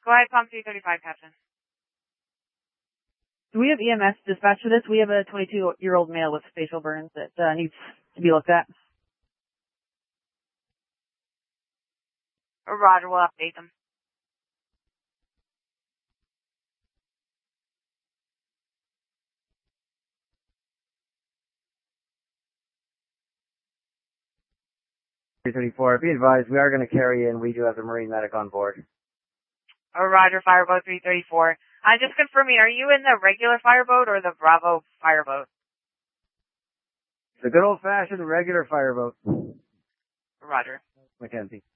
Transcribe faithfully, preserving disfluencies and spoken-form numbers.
Go ahead, Palm three thirty-five, Captain. Do we have E M S dispatch for this? We have a twenty-two-year-old male with facial burns that uh, needs to be looked at. Roger, we'll update them. three thirty-four, be advised, we are going to carry in. We do have the Marine medic on board. Oh, Roger, Fireboat three thirty-four. I'm just confirming, are you in the regular fireboat or the Bravo fireboat? The good old-fashioned regular fireboat. Roger. Mackenzie.